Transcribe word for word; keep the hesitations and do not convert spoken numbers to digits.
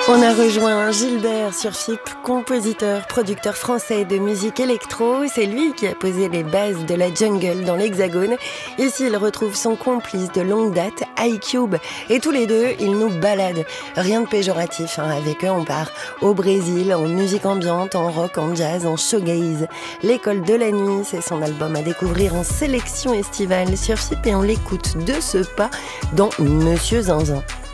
On a rejoint Gilbert sur F I P, compositeur, producteur français de musique électro. C'est lui qui a posé les bases de la jungle dans l'Hexagone. Ici, il retrouve son complice de longue date, iCube. Et tous les deux, ils nous baladent. Rien de péjoratif, hein. Avec eux, on part au Brésil, en musique ambiante, en rock, en jazz, en shoegaze. L'école de la nuit, c'est son album à découvrir en sélection estivale sur F I P. Et on l'écoute de ce pas dans Monsieur Zinzin.